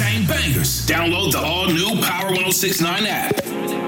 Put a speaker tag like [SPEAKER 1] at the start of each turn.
[SPEAKER 1] same bangers. Download the all-new Power 1069 app.